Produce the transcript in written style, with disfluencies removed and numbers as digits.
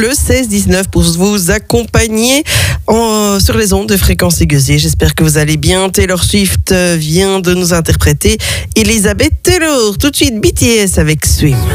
le 16-19 pour vous accompagner sur les ondes de Fréquences Aiguisées. J'espère que vous allez bien. Taylor Swift vient de nous interpréter Elizabeth Taylor. Tout de suite BTS avec Swim.